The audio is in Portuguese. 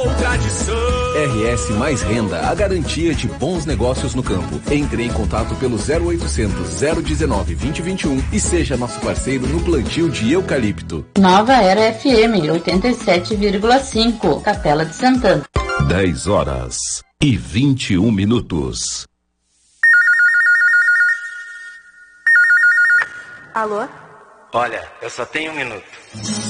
tradição. RS Mais Renda, a garantia de bons negócios no campo. Entre em contato pelo 0800 019 2021 e seja nosso parceiro no plantio de eucalipto. Nova Era FM 87,5, Capela de Santana. 10h21. Alô? Olha, eu só tenho 1 minuto.